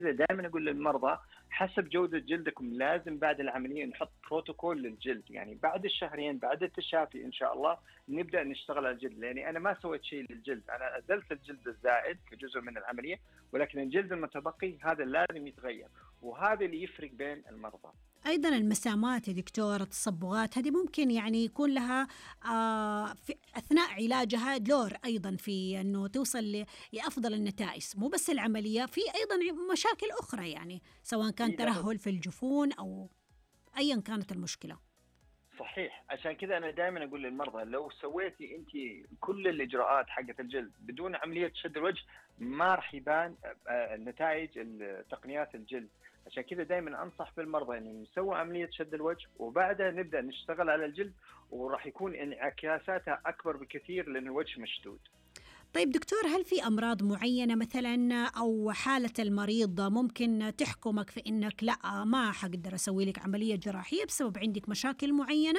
دائما أقول للمرضى حسب جودة جلدكم لازم بعد العملية نحط بروتوكول للجلد، يعني بعد الشهرين بعد التشافي إن شاء الله نبدأ نشتغل على الجلد، لأني أنا ما سويت شيء للجلد، أنا أزلت الجلد الزائد كجزء من العملية، ولكن الجلد المتبقي هذا لازم يتغير، وهذا اللي يفرق بين المرضى. أيضا المسامات يا دكتور، التصبغات هذه ممكن يعني يكون لها في أثناء علاجها دور أيضا في أنه توصل لأفضل النتائج، مو بس العملية، في أيضا مشاكل أخرى يعني سواء كان ترهل في الجفون أو أيا كانت المشكلة. صحيح، عشان كذا أنا دائما أقول للمرضى لو سويتي أنت كل الإجراءات حقت الجلد بدون عملية شد الوجه ما راح يبان نتائج تقنيات الجلد. عشان كذا دائما أنصح بالمرضى إنه نسوي عملية شد الوجه وبعدها نبدأ نشتغل على الجلد، وراح يكون انعكاساتها أكبر بكثير لأن الوجه مشدود. طيب دكتور، هل في أمراض معينة مثلا أو حالة المريض ممكن تحكمك في إنك لا ما حقدر أسوي لك عملية جراحية بسبب عندك مشاكل معينة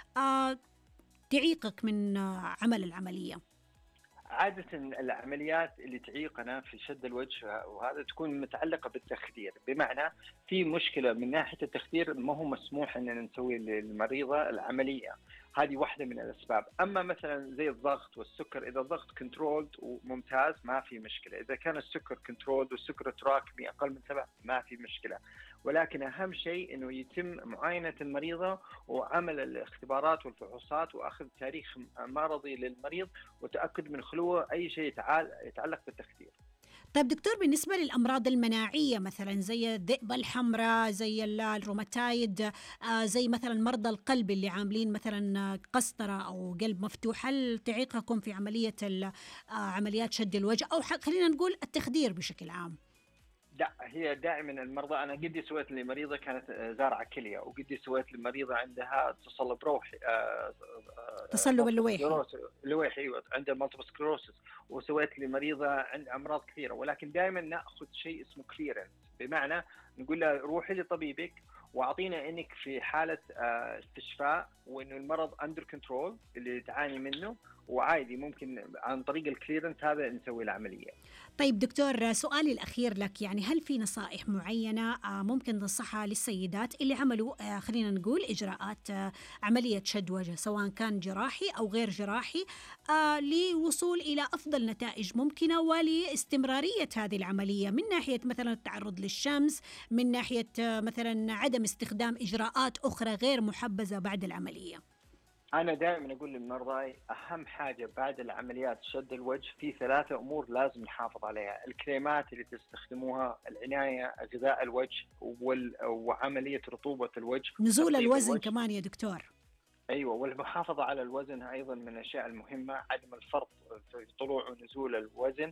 تعيقك من عمل العملية؟ عادة العمليات اللي تعيقنا في شد الوجه وهذا تكون متعلقة بالتخدير، بمعنى في مشكلة من ناحية التخدير ما هو مسموح أننا نسوي للمريضة العملية، هذه واحدة من الأسباب. أما مثلا زي الضغط والسكر، إذا الضغط كنترولد وممتاز ما في مشكلة، إذا كان السكر كنترولد والسكر تراكمي أقل من 7 ما في مشكلة، ولكن أهم شيء أنه يتم معاينة المريضة وعمل الاختبارات والفحوصات وأخذ تاريخ مرضي للمريض وتأكد من خلوه أي شيء يتعلق بالتخدير. طيب دكتور، بالنسبة للأمراض المناعية مثلا زي الذئبة الحمراء، زي الروماتايد، زي مثلا مرضى القلب اللي عاملين مثلا قسطرة أو قلب مفتوح، هل تعيقكم في عملية عمليات شد الوجه أو خلينا نقول التخدير بشكل عام؟ لا، هي دائما المرضى، أنا قدي سويت لمريضة كانت زارعة كلية، وقدي سويت لمريضة عندها تصلب روحي تصلب اللويحي. اللويحي أيوة، عندها مالتيبل سكلروسس، وسويت لمريضة عندها أمراض كثيرة، ولكن دائما نأخذ شيء اسمه كليرنس، بمعنى نقول لها روحي لطبيبك واعطينا انك في حاله استشفاء وانه المرض اندر كنترول اللي تعاني منه، وعادي ممكن عن طريق الكليرنس هذا نسوي العمليه. طيب دكتور، سؤالي الأخير لك، يعني هل في نصائح معينة ممكن تنصحها للسيدات اللي عملوا خلينا نقول إجراءات عملية شد وجه سواء كان جراحي أو غير جراحي للوصول إلى أفضل نتائج ممكنة ولاستمرارية هذه العملية، من ناحية مثلا التعرض للشمس، من ناحية مثلا عدم استخدام إجراءات أخرى غير محبذة بعد العملية؟ أنا دائما أقول للمرضى أهم حاجة بعد العمليات شد الوجه في 3 أمور لازم نحافظ عليها: الكريمات اللي تستخدموها، العناية غذاء الوجه، وعملية رطوبة الوجه، نزول الوزن كمان يا دكتور. أيوة، والمحافظة على الوزن أيضا من الأشياء المهمة، عدم الفرط في طلوع ونزول الوزن.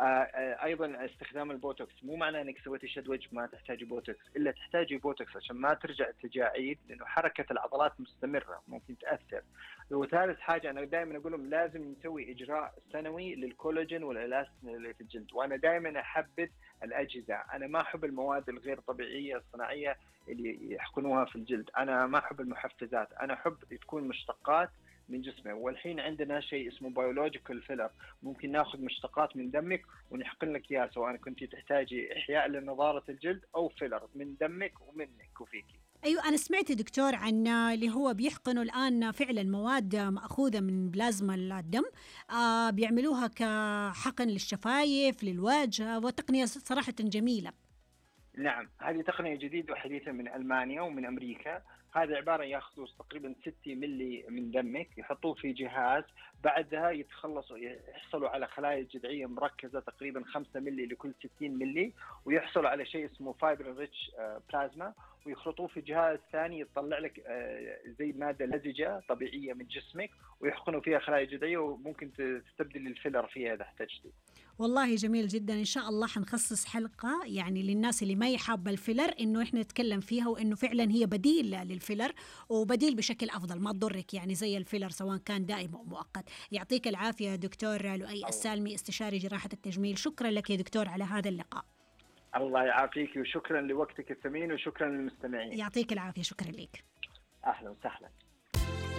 أيضا استخدام البوتوكس، مو معنى أنك سويتي شد وجه ما تحتاجي بوتوكس، إلا تحتاجي بوتوكس عشان ما ترجع التجاعيد، لأنه حركة العضلات مستمرة ممكن تأثر. وثالث حاجة أنا دائما أقول لهم لازم نسوي إجراء سنوي للكولاجين والإلاستين اللي في الجلد، وأنا دائما أحبذ الأجهزة، أنا ما أحب المواد الغير طبيعية الصناعية اللي يحقنوها في الجلد، أنا ما أحب المحفزات، أنا أحب تكون مشتقات من جسمه. والحين عندنا شيء اسمه بيولوجيكال فيلر، ممكن ناخذ مشتقات من دمك ونحقن لك إياها سواء كنت تحتاجي إحياء لنضارة الجلد أو فيلر من دمك ومنك وفيكي. أيوة، أنا سمعت دكتور عن اللي هو بيحقنوا الآن فعلا مواد مأخوذة من بلازما الدم، بيعملوها كحقن للشفايف للوجه، وتقنية صراحة جميلة. نعم، هذه تقنية جديدة وحديثة من ألمانيا ومن أمريكا. هذا عبارة يأخذوا تقريبا 6 ملي من دمك يحطوه في جهاز، بعدها يحصلوا على خلايا جذعية مركزة تقريبا 5 ملي لكل 60 ملي، ويحصلوا على شيء اسمه فايبر ريتش بلازما، ويخلطوه في جهاز ثاني يطلع لك زي مادة لزجة طبيعية من جسمك، ويحقنوا فيها خلايا جذعية، وممكن تستبدل الفيلر فيها إذا احتجتي. والله جميل جدا، إن شاء الله حنخصص حلقة يعني للناس اللي ما يحب الفيلر إنه إحنا نتكلم فيها، وإنه فعلا هي بديل للفيلر وبديل بشكل أفضل ما تضرك يعني زي الفيلر سواء كان دائم أو مؤقت. يعطيك العافية دكتور لؤي السالمي، استشاري جراحة التجميل، شكرا لك يا دكتور على هذا اللقاء. الله يعافيك، وشكرا لوقتك الثمين، وشكرا للمستمعين. يعطيك العافية، شكرا لك. أهلا وسهلا.